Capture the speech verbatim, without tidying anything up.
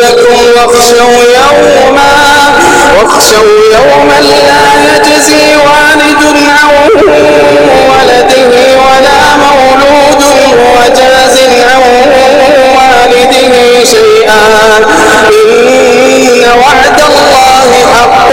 لكم واخشوا يوما واخشوا يوما لا يجزي والد عن ولده ولا مولود هو جاز عن والده شيئا